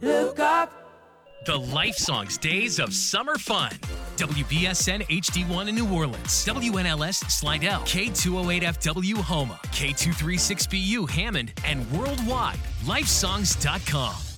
Look up. The Life Songs Days of Summer Fun. WBSN HD1 in New Orleans, WNLS Slidell, K208FW Houma, K236BU Hammond, and worldwide, lifesongs.com.